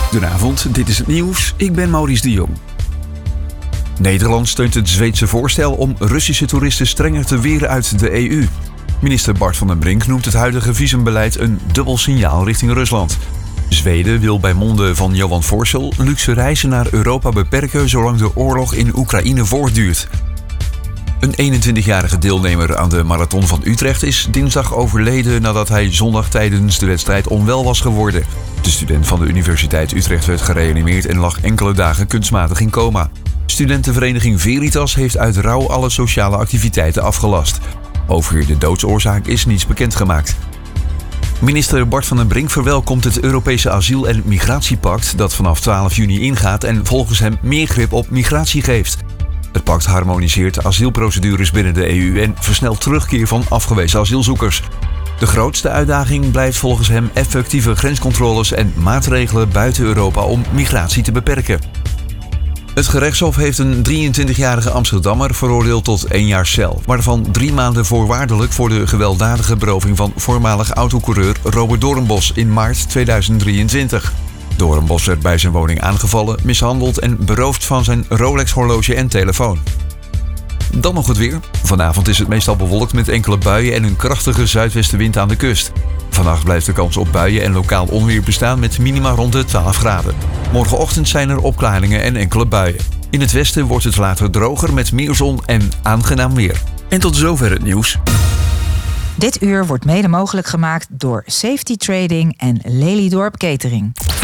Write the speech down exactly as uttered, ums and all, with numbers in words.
Goedenavond, dit is het nieuws. Ik ben Maurice de Jong. Nederland steunt het Zweedse voorstel om Russische toeristen strenger te weren uit de E U. Minister Bart van den Brink noemt het huidige visumbeleid een dubbel signaal richting Rusland. Zweden wil bij monde van Johan Voorsel luxe reizen naar Europa beperken zolang de oorlog in Oekraïne voortduurt. Een eenentwintigjarige deelnemer aan de Marathon van Utrecht is dinsdag overleden nadat hij zondag tijdens de wedstrijd onwel was geworden. De student van de Universiteit Utrecht werd gereanimeerd en lag enkele dagen kunstmatig in coma. Studentenvereniging Veritas heeft uit rouw alle sociale activiteiten afgelast. Over de doodsoorzaak is niets bekendgemaakt. Minister Bart van den Brink verwelkomt het Europese asiel- en migratiepact dat vanaf twaalf juni ingaat en volgens hem meer grip op migratie geeft. Het pact harmoniseert asielprocedures binnen de E U en versnelt terugkeer van afgewezen asielzoekers. De grootste uitdaging blijft volgens hem effectieve grenscontroles en maatregelen buiten Europa om migratie te beperken. Het gerechtshof heeft een drieëntwintigjarige Amsterdammer veroordeeld tot één jaar cel, waarvan drie maanden voorwaardelijk voor de gewelddadige beroving van voormalig autocoureur Robert Doornbos in maart tweeduizend drieëntwintig. Doornbos werd bij zijn woning aangevallen, mishandeld en beroofd van zijn Rolex-horloge en telefoon. Dan nog het weer. Vanavond is het meestal bewolkt met enkele buien en een krachtige zuidwestenwind aan de kust. Vannacht blijft de kans op buien en lokaal onweer bestaan met minima rond de twaalf graden. Morgenochtend zijn er opklaringen en enkele buien. In het westen wordt het later droger met meer zon en aangenaam weer. En tot zover het nieuws. Dit uur wordt mede mogelijk gemaakt door Safety Trading en Lelydorp Catering.